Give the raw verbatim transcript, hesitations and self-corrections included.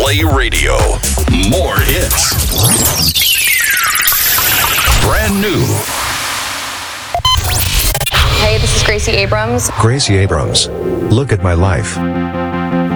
Play Radio. More hits. Brand new. Hey, this is Gracie Abrams. Gracie Abrams. Look at my life.